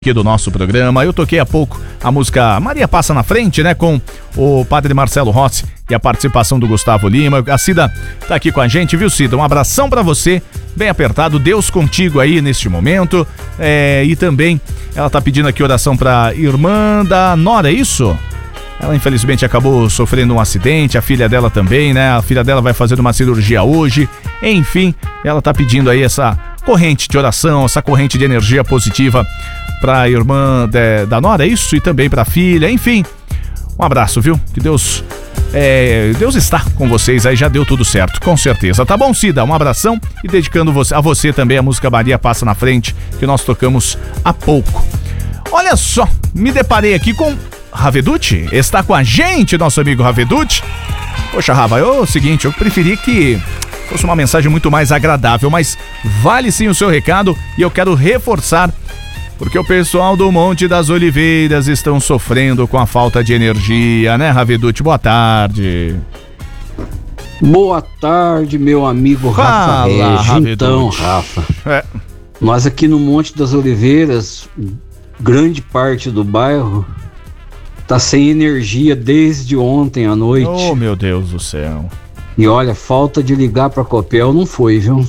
aqui do nosso programa. Eu toquei há pouco a música Maria Passa na Frente, né, com o padre Marcelo Rossi e a participação do Gustavo Lima. A Cida tá aqui com a gente, viu, Cida? Um abração pra você, bem apertado, Deus contigo aí neste momento. E também ela tá pedindo aqui oração pra irmã da Nora, é isso? Ela infelizmente acabou sofrendo um acidente, a filha dela também, né? A filha dela vai fazer uma cirurgia hoje. Enfim, ela tá pedindo aí essa corrente de oração, essa corrente de energia positiva pra irmã da Nora, é isso? E também pra filha, enfim. Um abraço, viu? Que Deus está com vocês aí, já deu tudo certo, com certeza. Tá bom, Cida? Um abração e dedicando a você também a música Maria Passa na Frente, que nós tocamos há pouco. Olha só, me deparei aqui com Raveducci, está com a gente, nosso amigo Raveducci. Poxa, Rava, é o seguinte, eu preferi que fosse uma mensagem muito mais agradável, mas vale sim o seu recado e eu quero reforçar, porque o pessoal do Monte das Oliveiras estão sofrendo com a falta de energia, né, Raveducci? Boa tarde. Boa tarde, meu amigo Rafa Regis. Então, Rafa, nós aqui no Monte das Oliveiras, grande parte do bairro tá sem energia desde ontem à noite. Oh, meu Deus do céu. E olha, falta de ligar pra Copel não foi, viu?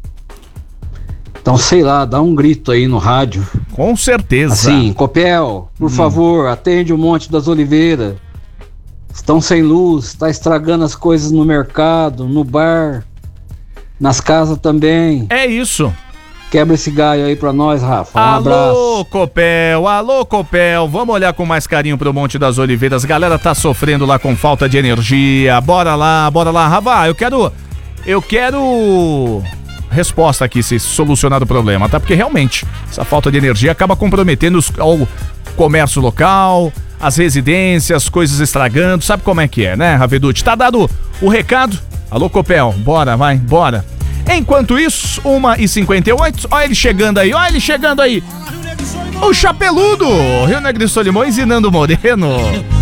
Então, sei lá, dá um grito aí no rádio. Com certeza. Assim, Copel, por favor, atende o Monte das Oliveiras. Estão sem luz, tá estragando as coisas no mercado, no bar, nas casas também. É isso. Quebra esse galho aí pra nós, Rafa. Um abraço. Alô, Copel, vamos olhar com mais carinho pro Monte das Oliveiras. Galera tá sofrendo lá com falta de energia. Bora lá. Rafa, eu quero resposta aqui, se solucionar o problema, tá? Porque realmente, essa falta de energia acaba comprometendo o comércio local, as residências, coisas estragando. Sabe como é que é, né, Raveducci? Tá dado o recado? Alô, Copel, bora. Enquanto isso, 1h58, olha ele chegando aí. O Chapeludo, Rio Negro de Solimões e Nando Moreno.